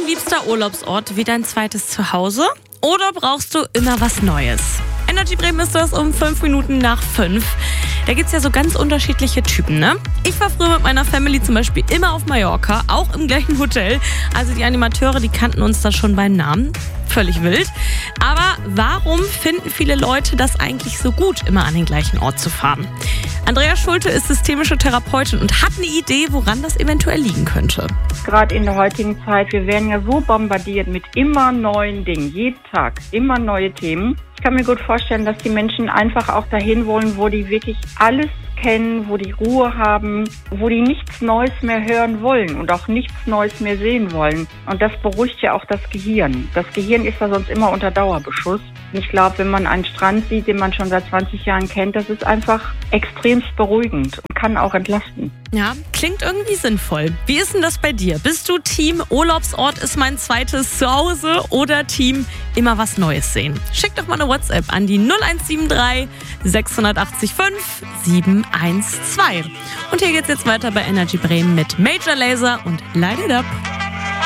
liebster Urlaubsort wie dein zweites Zuhause? Oder brauchst du immer was Neues? Energy Bremen ist das um 5 Minuten nach 5. Da gibt es ja so ganz unterschiedliche Typen, ne? Ich war früher mit meiner Family zum Beispiel immer auf Mallorca, auch im gleichen Hotel. Also die Animateure, die kannten uns da schon beim Namen. Völlig wild. Aber warum finden viele Leute das eigentlich so gut, immer an den gleichen Ort zu fahren? Andrea Schulte ist systemische Therapeutin und hat eine Idee, woran das eventuell liegen könnte. Gerade in der heutigen Zeit, wir werden ja so bombardiert mit immer neuen Dingen, jeden Tag, immer neue Themen. Ich kann mir gut vorstellen, dass die Menschen einfach auch dahin wollen, wo die wirklich alles kennen, wo die Ruhe haben, wo die nichts Neues mehr hören wollen und auch nichts Neues mehr sehen wollen. Und das beruhigt ja auch das Gehirn. Das Gehirn ist ja sonst immer unter Dauerbeschuss. Und ich glaube, wenn man einen Strand sieht, den man schon seit 20 Jahren kennt, das ist einfach extremst beruhigend und kann auch entlasten. Ja, klingt irgendwie sinnvoll. Wie ist denn das bei dir? Bist du Team Urlaubsort ist mein zweites Zuhause oder Team immer was Neues sehen? Schick doch mal eine WhatsApp an die 0173 680 5 712. Und hier geht's jetzt weiter bei Energy Bremen mit Major Lazer und Light It Up.